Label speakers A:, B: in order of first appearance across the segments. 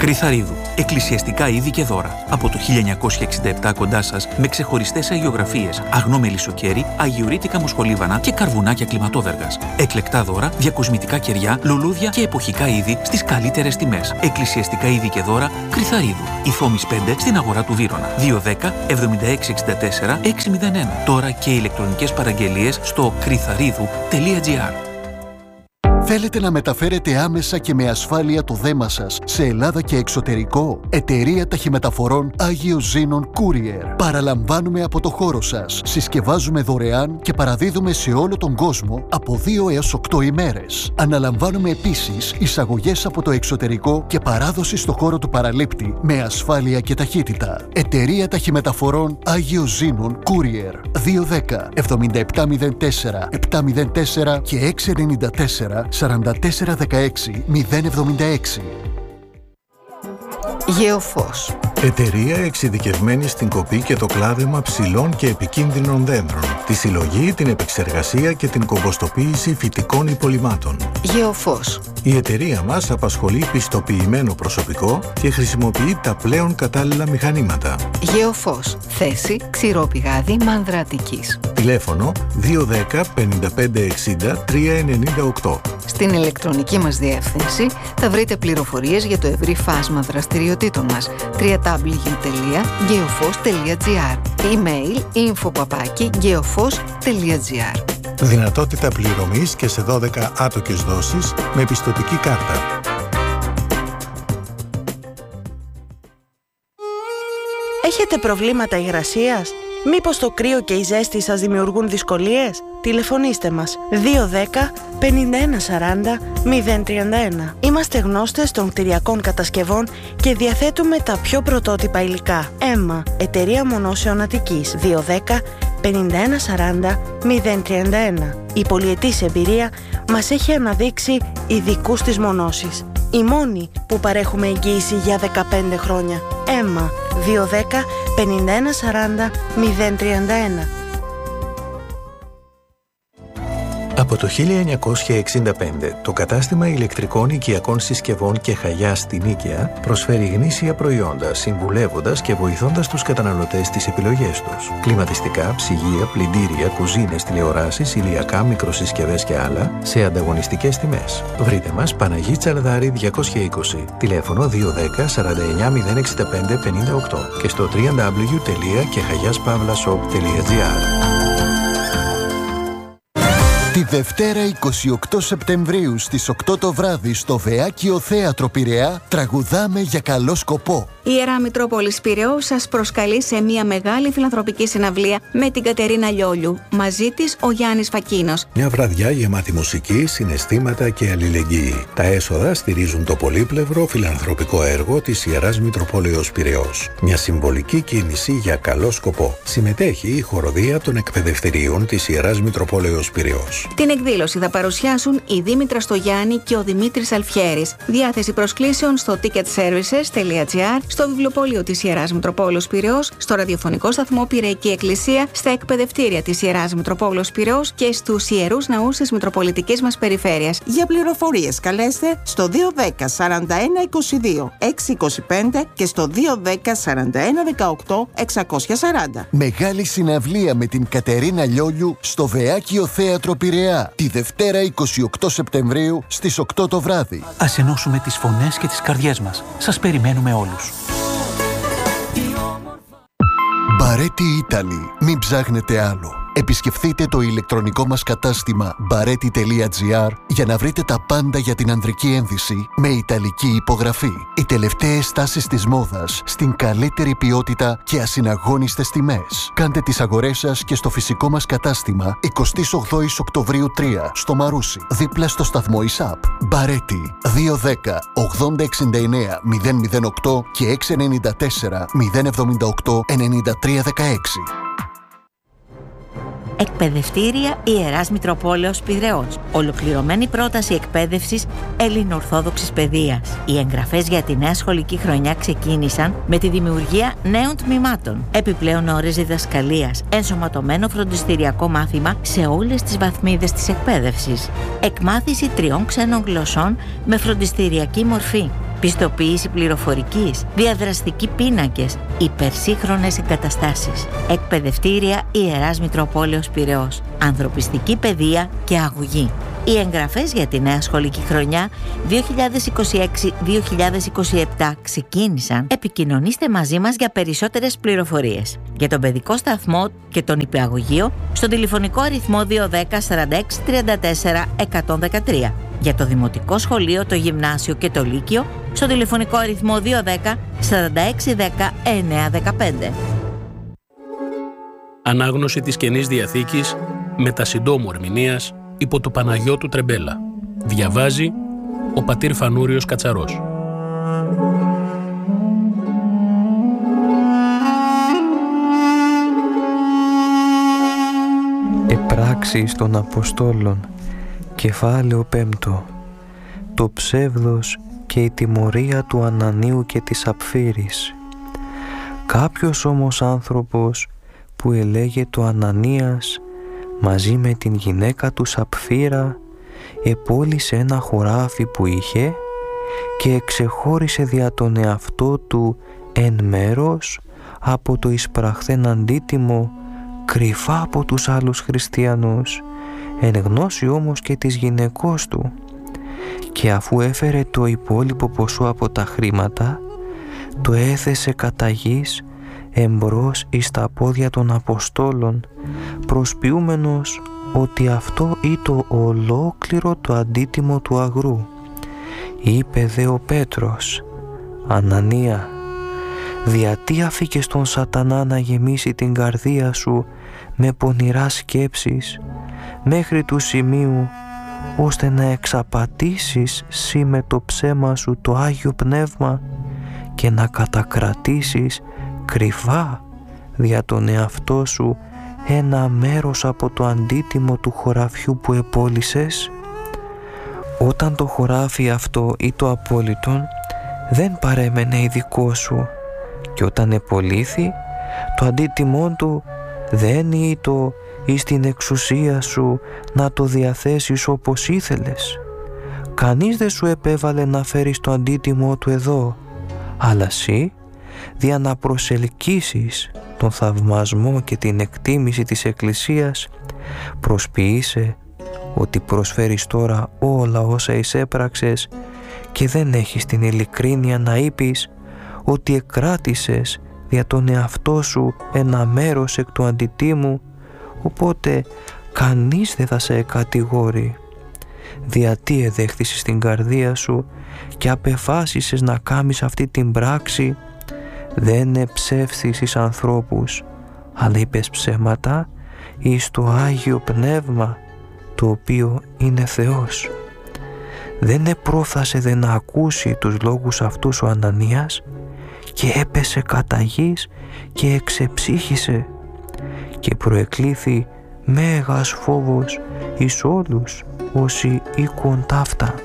A: Κρυθαρίδου. Εκκλησιαστικά είδη και δώρα. Από το 1967 κοντά σας με ξεχωριστές αγιογραφίες, αγνό μελισσοκέρι, αγιορείτικα μοσχολίβανα και καρβουνάκια κλιματόβεργας. Εκλεκτά δώρα, διακοσμητικά κεριά, λουλούδια και εποχικά είδη στις καλύτερες τιμές. Εκκλησιαστικά είδη και δώρα Κρυθαρίδου. Η Θόμης 5 στην αγορά του Βύρωνα. 210 7664 601. Τώρα και ηλεκτρονικές παραγγελίες στο κρυθαρίδου.gr.
B: Θέλετε να μεταφέρετε άμεσα και με ασφάλεια το δέμα σας σε Ελλάδα και εξωτερικό? Εταιρεία Ταχυμεταφορών Άγιο Ζήνων Courier. Παραλαμβάνουμε από το χώρο σας. Συσκευάζουμε δωρεάν και παραδίδουμε σε όλο τον κόσμο από 2 έως 8 ημέρες. Αναλαμβάνουμε επίσης εισαγωγές από το εξωτερικό και παράδοση στο χώρο του παραλήπτη με ασφάλεια και ταχύτητα. Εταιρεία Ταχυμεταφορών Άγιο Ζήνων Courier. 210 7704 704 και 694 4416 076.
C: Γεωφός.
D: Εταιρεία εξειδικευμένη στην κοπή και το κλάδεμα ψηλών και επικίνδυνων δέντρων, τη συλλογή, την επεξεργασία και την κομποστοποίηση φυτικών υπολειμμάτων.
C: Γεωφός.
D: Η εταιρεία μας απασχολεί πιστοποιημένο προσωπικό και χρησιμοποιεί τα πλέον κατάλληλα μηχανήματα.
C: Γεωφός. Θέση Ξηρόπηγάδι Μανδρατικής.
D: Τηλέφωνο 210 55 60 398.
C: Στην ηλεκτρονική μας διεύθυνση θα βρείτε πληροφορίες για το ευρύ φάσμα δραστηριοτήτων μας. www.geofos.gr. Email info@geofos.gr.
D: Δυνατότητα πληρωμής και σε 12 άτοκες δόσεις με πιστωτική κάρτα.
E: Έχετε προβλήματα υγρασίας? Μήπως το κρύο και η ζέστη σας δημιουργούν δυσκολίες? Τηλεφωνήστε μας 210 51 40 031. Είμαστε γνώστες των κτηριακών κατασκευών και διαθέτουμε τα πιο πρωτότυπα υλικά. ΕΜΜΑ, Εταιρεία Μονώσεων Αττικής. 210 51 40 031. Η πολυετής εμπειρία μας έχει αναδείξει ειδικούς της μονώσης. Οι μόνοι που παρέχουμε εγγύηση για 15 χρόνια. ΕΜΜΑ 210 51 40 031.
D: Από το 1965, το κατάστημα ηλεκτρικών οικιακών συσκευών και Χαγιάς στην Νίκαια προσφέρει γνήσια προϊόντα, συμβουλεύοντας και βοηθώντας τους καταναλωτές στις επιλογές τους. Κλιματιστικά, ψυγεία, πλυντήρια, κουζίνες, τηλεοράσεις, ηλιακά, μικροσυσκευές και άλλα σε ανταγωνιστικές τιμές. Βρείτε μας Παναγί Τσαρδάρη 220, τηλέφωνο 210 49 065 58 και στο www.kehayaspavlasop.gr.
B: Τη Δευτέρα 28 Σεπτεμβρίου στις 8 το βράδυ στο Βεάκιο Θέατρο Πειραιά τραγουδάμε για καλό σκοπό.
F: Η Ιερά Μητρόπολης Πειραιώς σας προσκαλεί σε μια μεγάλη φιλανθρωπική συναυλία με την Κατερίνα Λιόλιου. Μαζί της ο Γιάννης Φακίνος.
D: Μια βραδιά γεμάτη μουσική, συναισθήματα και αλληλεγγύη. Τα έσοδα στηρίζουν το πολύπλευρο φιλανθρωπικό έργο της Ιεράς Μητροπόλεως Πειραιώς. Μια συμβολική κίνηση για καλό σκοπό. Συμμετέχει η χοροδία των εκπαιδευτηρίων της Ιεράς Μητροπόλεως Πειραιώς.
F: Την εκδήλωση θα παρουσιάσουν η Δήμητρα Στογιάννη και ο Δημήτρης Αλφιέρης. Διάθεση προσκλήσεων στο ticketservices.gr, στο βιβλιοπωλείο της Ιεράς Μητροπόλεως Πειραιώς, στο ραδιοφωνικό σταθμό Πειραϊκή Εκκλησία, στα εκπαιδευτήρια της Ιεράς Μητροπόλεως Πειραιώς και στους ιερούς ναούς της Μητροπολιτικής μας περιφέρειας.
G: Για πληροφορίες καλέστε στο 210 41 22 625 και στο 210 41 18 640.
B: Μεγάλη συναυλία με την Κατερίνα Λιόλιου στο Βεάκιο Θέατρο Πειραιά τη Δευτέρα 28 Σεπτεμβρίου στις 8 το βράδυ.
A: Ας ενώσουμε τις φωνές και τις καρδιές μας. Σας περιμένουμε όλους.
B: Μπαρέτι Italy. Μην ψάχνετε άλλο. Επισκεφτείτε το ηλεκτρονικό μας κατάστημα bareti.gr για να βρείτε τα πάντα για την ανδρική ένδυση με ιταλική υπογραφή. Οι τελευταίες τάσεις της μόδας στην καλύτερη ποιότητα και ασυναγώνιστες τιμές. Κάντε τις αγορές σας και στο φυσικό μας κατάστημα 28 Οκτωβρίου 3 στο Μαρούσι, δίπλα στο σταθμό ΙΣΑΠ. Μπαρέτι 210 80 69 008 και 694 078 9316.
H: Εκπαιδευτήρια Ιεράς Μητροπόλεως Πειραιώς. Ολοκληρωμένη πρόταση εκπαίδευσης ελληνοορθόδοξης παιδείας. Οι εγγραφές για τη νέα σχολική χρονιά ξεκίνησαν με τη δημιουργία νέων τμήματων. Επιπλέον ώρες διδασκαλίας, ενσωματωμένο φροντιστηριακό μάθημα σε όλες τις βαθμίδες της εκπαίδευσης. Εκμάθηση 3 ξένων γλωσσών με φροντιστηριακή μορφή. πιστοποίηση πληροφορικής, διαδραστικοί πίνακες, υπερσύγχρονες εγκαταστάσεις, εκπαιδευτήρια Ιεράς Μητροπόλεως Πειραιώς, ανθρωπιστική παιδεία και αγωγή. Οι εγγραφές για τη νέα σχολική χρονιά 2026-2027 ξεκίνησαν. Επικοινωνήστε μαζί μας για περισσότερες πληροφορίες. Για τον παιδικό σταθμό και τον υπηαγωγείο στο τηλεφωνικό αριθμό 210 46 34 113. Για το δημοτικό σχολείο, το γυμνάσιο και το λύκειο στο τηλεφωνικό αριθμό 210 46 10 915.
I: Ανάγνωση της Καινής Διαθήκης με τα συντόμου ερμηνείας υπό του Παναγιώτου Τρεμπέλα. Διαβάζει ο πατήρ Φανούριος Κατσαρός.
J: Πράξεις των Αποστόλων, κεφάλαιο 5. Το ψεύδος και η τιμωρία του Ανανίου και της Σαπφύρης. Κάποιος όμως άνθρωπος που ελέγεται ο Ανανίας μαζί με την γυναίκα του Σαπφύρα επώλησε ένα χωράφι που είχε και εξεχώρισε δια τον εαυτό του εν μέρος από το εισπραχθέν αντίτιμο κρυφά από τους άλλους χριστιανούς, εν γνώση όμως και της γυναικός του, και αφού έφερε το υπόλοιπο ποσό από τα χρήματα, το έθεσε κατά γης εμπρός εις τα πόδια των Αποστόλων, προσποιούμενος ότι αυτό ήταν ολόκληρο το αντίτιμο του αγρού. Είπε δε ο Πέτρος: «Ανανία, διατί αφήκες τον σατανά να γεμίσει την καρδία σου με πονηρά σκέψεις, μέχρι του σημείου ώστε να εξαπατήσεις σύ με το ψέμα σου το Άγιο Πνεύμα και να κατακρατήσεις κρυφά δια τον εαυτό σου ένα μέρος από το αντίτιμο του χωραφιού που επώλησες?» Όταν το χωράφι αυτό ή το απόλυτον δεν παρέμενε η δικό σου, και όταν επωλήθη το αντίτιμόν του δεν ήτο εις την εξουσία σου να το διαθέσεις όπως ήθελες. Κανείς δεν σου επέβαλε να φέρεις το αντίτιμό του εδώ, αλλά εσύ δια να προσελκύσεις τον θαυμασμό και την εκτίμηση της Εκκλησίας προσποιείσαι ότι προσφέρεις τώρα όλα όσα εισέπραξες και δεν έχεις την ειλικρίνεια να είπεις ότι εκράτησες δια τον εαυτό σου ένα μέρος εκ του αντιτίμου, οπότε κανείς δεν θα σε κατηγορεί. Διατί εδέχθησες στην καρδία σου και απεφάσισες να κάνεις αυτή την πράξη, δεν εψεύθεις εις ανθρώπους, αλλά είπες ψέματα εις το Άγιο Πνεύμα, το οποίο είναι Θεός. Δεν επρόφθασε δε να ακούσει τους λόγους αυτούς ο Ανανίας και έπεσε κατά γης και εξεψύχησε, και προεκλήθη μέγας φόβος εις όλους όσοι οίκουν ταύτα.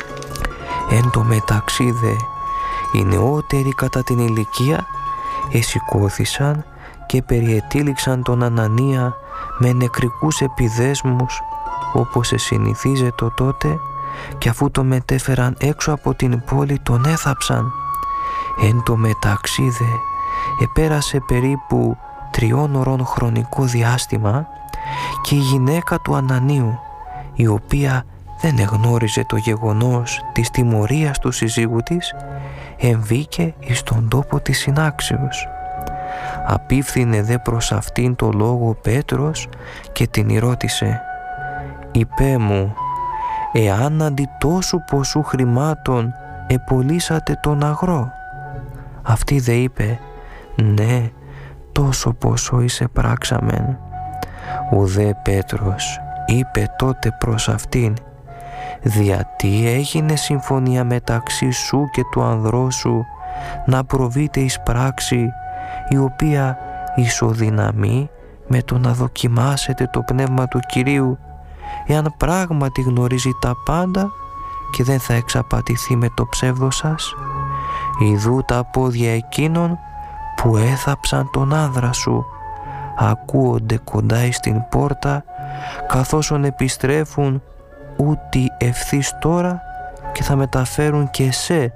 J: Εν τω μεταξύ δε οι νεότεροι κατά την ηλικία εσηκώθησαν και περιετύλιξαν τον Ανανία με νεκρικούς επιδέσμους, όπως εσυνηθίζεται τότε, και αφού το μετέφεραν έξω από την πόλη τον έθαψαν. Εν τω μεταξύ δε επέρασε περίπου 3 ώρων χρονικό διάστημα και η γυναίκα του Ανανίου, η οποία δεν εγνώριζε το γεγονός της τιμωρίας του συζύγου της, εμβήκε εις τον τόπο της συνάξεως. Απίφθινε δε προς αυτήν το λόγο ο Πέτρος και την ρώτησε: «Υπέ μου, εάν αντί τόσου ποσού χρημάτων επωλήσατε τον αγρό?» Αυτή δε είπε: «Ναι, τόσο ποσό εισεπράξαμεν». Ο δε Πέτρος είπε τότε προς αυτήν: «Διατί έγινε συμφωνία μεταξύ σου και του ανδρός σου να προβείτε εις πράξη η οποία ισοδυναμεί με το να δοκιμάσετε το πνεύμα του Κυρίου, εάν πράγματι γνωρίζει τα πάντα και δεν θα εξαπατηθεί με το ψεύδο σας? Ιδού τα πόδια εκείνων που έθαψαν τον άνδρα σου ακούονται κοντά στην πόρτα, καθώς επιστρέφουν ούτι ευθύς τώρα και θα μεταφέρουν και σε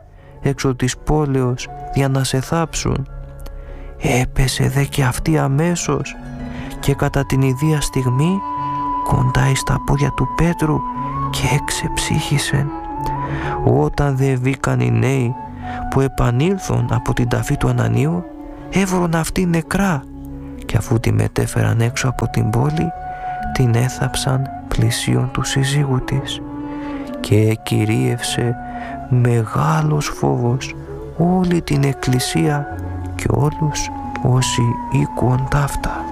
J: έξω της πόλεως για να σε θάψουν. Έπεσε δε και αυτή αμέσως και κατά την ιδία στιγμή κοντά στα πόδια του Πέτρου και εξεψύχησε. Όταν δε βήκαν οι νέοι που επανήλθον από την ταφή του Ανανίου, έβρον αυτή νεκρά και αφού τη μετέφεραν έξω από την πόλη, την έθαψαν πλησίον του συζύγου της και κυρίευσε μεγάλος φόβος όλη την εκκλησία και όλους όσοι οίκουον ταύτα.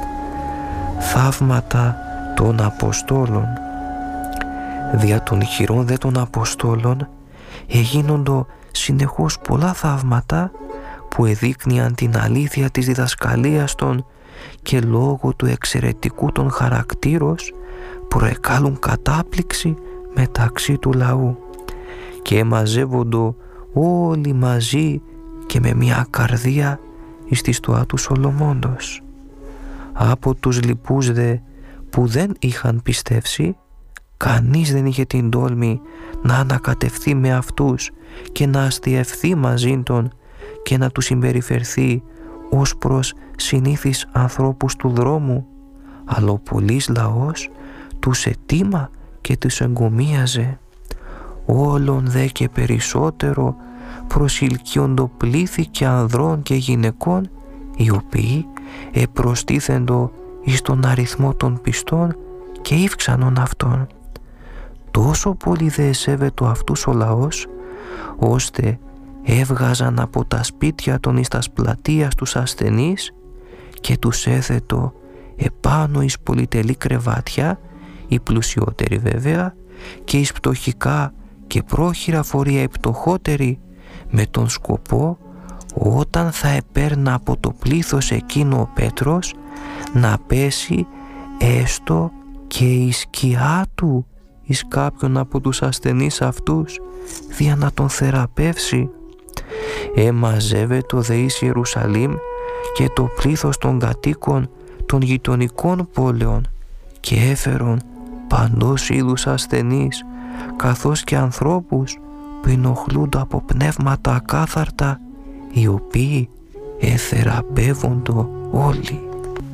J: Θαύματα των Αποστόλων. Δια των χειρών δε των Αποστόλων εγίνοντο συνεχώς πολλά θαύματα που εδείκνυαν την αλήθεια της διδασκαλίας των και λόγω του εξαιρετικού των χαρακτήρος προεκάλουν κατάπληξη μεταξύ του λαού και μαζεύοντο όλοι μαζί και με μια καρδία εις τη στοά του Σολομώντος. Από τους λοιπούς δε που δεν είχαν πιστεύσει, κανείς δεν είχε την τόλμη να ανακατευθεί με αυτούς και να αστιευθεί μαζί των και να τους συμπεριφερθεί ως προς συνήθεις ανθρώπους του δρόμου, αλλά ο πολύς λαός τους ετήμα και τους εγκομίαζε. Όλον δε και περισσότερο προσηλκύοντο πλήθη και ανδρών και γυναικών, οι οποίοι επροστίθεντο εις τον αριθμό των πιστών και ύφξανον αυτών. Τόσο πολύ δε εσέβετο αυτούς ο λαός, ώστε έβγαζαν από τα σπίτια των εις τας πλατείας τους ασθενείς και τους έθετο επάνω εις πολυτελή κρεβάτια, οι πλουσιότεροι βέβαια, και εις πτωχικά και πρόχειρα φορεία οι πτωχότεροι, με τον σκοπό όταν θα επέρνα από το πλήθος εκείνο ο Πέτρος να πέσει έστω και η σκιά του εις κάποιον από τους ασθενείς αυτούς, δια να τον θεραπεύσει. Εμαζεύεται δε εις Ιερουσαλήμ και το πλήθος των κατοίκων των γειτονικών πόλεων και έφερον παντός είδους ασθενείς, καθώς και ανθρώπους που ενοχλούνται από πνεύματα ακάθαρτα, οι οποίοι εθεραπεύοντο όλοι.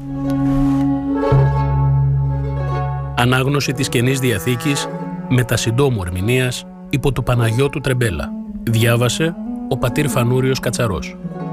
I: Ανάγνωση της Καινής Διαθήκης με τα συντόμου ερμηνείας υπό του Παναγιώτου Τρεμπέλα. Διάβασε ο πατήρ Φανούριος Κατσαρός.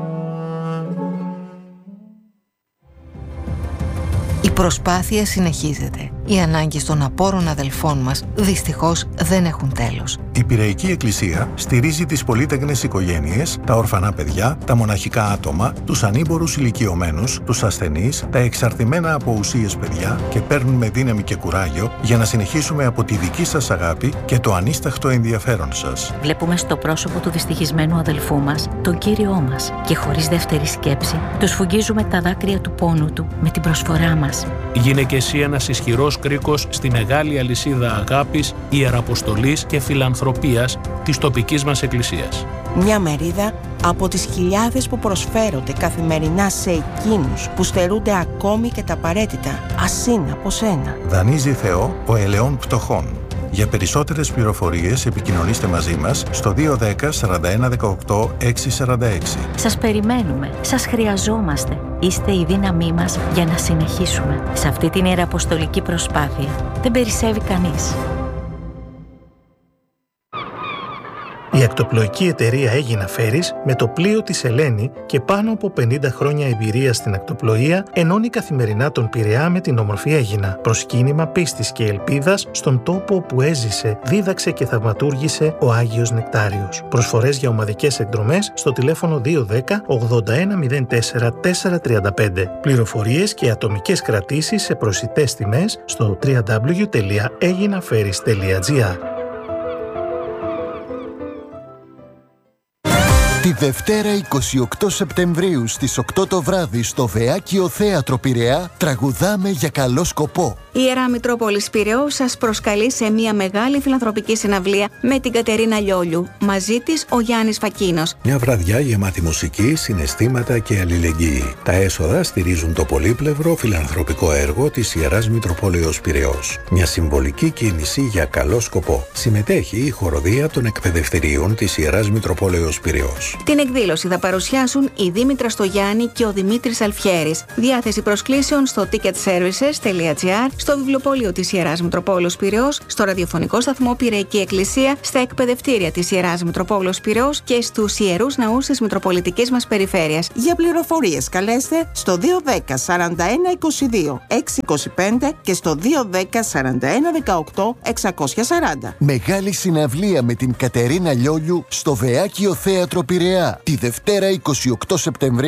C: Η προσπάθεια συνεχίζεται. Οι ανάγκες των απόρων αδελφών μας δυστυχώς δεν έχουν τέλος.
D: Η Πειραϊκή Εκκλησία στηρίζει τις πολύτεκνες οικογένειες, τα ορφανά παιδιά, τα μοναχικά άτομα, τους ανήμπορους ηλικιωμένους, τους ασθενείς, τα εξαρτημένα από ουσίες παιδιά και παίρνουμε δύναμη και κουράγιο για να συνεχίσουμε από τη δική σας αγάπη και το ανίσταχτο ενδιαφέρον σας.
H: Βλέπουμε στο πρόσωπο του δυστυχισμένου αδελφού μας τον Κύριό μας και χωρίς δεύτερη σκέψη του σφουγγίζουμε τα δάκρυα του πόνου του με την προσφορά μας.
I: Γίνε και εσύ ένας ισχυρός κρίκος στη μεγάλη αλυσίδα αγάπης, ιεραποστολής και φιλανθρωπίας της τοπικής μας εκκλησίας.
G: Μια μερίδα από τις χιλιάδες που προσφέρονται καθημερινά σε εκείνους που στερούνται ακόμη και τα απαραίτητα, ασύν από σένα.
D: Δανείζει Θεό ο ελαιών πτωχών. Για περισσότερες πληροφορίες επικοινωνήστε μαζί μας στο 210 41 18 646.
H: Σας περιμένουμε, σας χρειαζόμαστε. Είστε η δύναμή μας για να συνεχίσουμε. Σε αυτή την ιεραποστολική προσπάθεια δεν περισσεύει κανείς.
K: Η ακτοπλοϊκή εταιρεία Έγινα Φέρις, με το πλοίο της Ελένη και πάνω από 50 χρόνια εμπειρία στην ακτοπλοεία, ενώνει καθημερινά τον Πειραιά με την όμορφη Έγινα. Προσκύνημα πίστης και ελπίδας στον τόπο όπου έζησε, δίδαξε και θαυματούργησε ο Άγιος Νεκτάριος. Προσφορές για ομαδικές εκδρομές στο τηλέφωνο 210 81 04 435. Πληροφορίες και ατομικές κρατήσεις σε προσιτές τιμές στο www.eginaferis.gr.
B: Τη Δευτέρα 28 Σεπτεμβρίου στις 8 το βράδυ στο Βεάκιο Θέατρο Πειραιά τραγουδάμε για καλό σκοπό.
F: Η Ιερά Μητρόπολης Πειραιώς σας προσκαλεί σε μια μεγάλη φιλανθρωπική συναυλία με την Κατερίνα Λιόλιου. Μαζί της ο Γιάννης Φακίνος.
D: Μια βραδιά γεμάτη μουσική, συναισθήματα και αλληλεγγύη. Τα έσοδα στηρίζουν το πολύπλευρο φιλανθρωπικό έργο της Ιεράς Μητροπόλεως Πειραιώς. Μια συμβολική κίνηση για καλό σκοπό. Συμμετέχει η χοροδία των εκπαιδευτηρίων της Ιεράς Μητροπόλεως Πειραιώς.
F: Την εκδήλωση θα παρουσιάσουν η Δήμητρα Στογιάννη και ο Δημήτρης Αλφιέρης. Διάθεση προσκλήσεων στο ticketservices.gr, στο βιβλιοπωλείο της Ιεράς Μητροπόλεως Πειραιώς, στο ραδιοφωνικό σταθμό Πειραϊκή Εκκλησία, στα εκπαιδευτήρια της Ιεράς Μητροπόλεως Πειραιώς και στους ιερούς ναούς της Μητροπολιτικής μας περιφέρειας.
G: Για πληροφορίες καλέστε στο 210 41 22 625 και στο 210 41 18 640.
B: Μεγάλη συναυλία με την Κατερίνα Λιόλιου στο Βεάκιο Θέατρο Πειραιά τη Δευτέρα 28 Σεπτεμβρίου